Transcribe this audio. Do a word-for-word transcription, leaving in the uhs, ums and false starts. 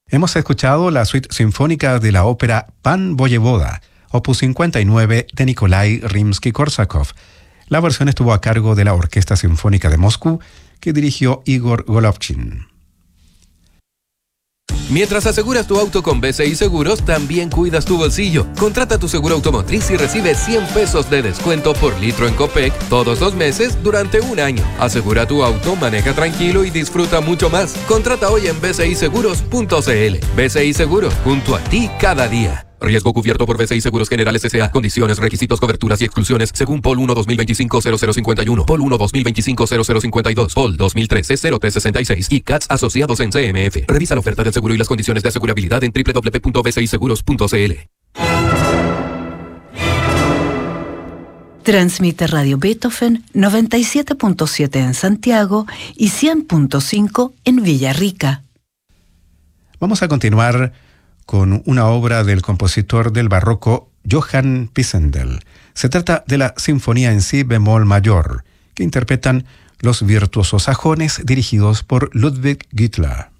Hemos escuchado la suite sinfónica de la ópera Pan Voyevoda, opus cincuenta y nueve de Nikolai Rimsky-Korsakov. La versión estuvo a cargo de la Orquesta Sinfónica de Moscú, que dirigió Igor Golovchin. Mientras aseguras tu auto con B C I Seguros, también cuidas tu bolsillo. Contrata tu seguro automotriz y recibe cien pesos de descuento por litro en Copec todos los meses durante un año. Asegura tu auto, maneja tranquilo y disfruta mucho más. Contrata hoy en b c i seguros punto c l. B C I Seguros, junto a ti cada día. Riesgo cubierto por B C I Seguros Generales S A. Condiciones, requisitos, coberturas y exclusiones según P O L uno dos mil veinticinco cero cero cincuenta y uno, P O L uno dos mil veinticinco cero cero cincuenta y dos, P O L dos mil trece cero tres sesenta y seis y C A T S asociados en C M F. Revisa la oferta del seguro y las condiciones de asegurabilidad en w w w punto b c i seguros punto c l. Transmite Radio Beethoven noventa y siete punto siete en Santiago y cien punto cinco en Villarrica. Vamos a continuar con una obra del compositor del barroco Johann Pisendel. Se trata de la Sinfonía en Si bemol mayor, que interpretan los virtuosos sajones dirigidos por Ludwig Güttler.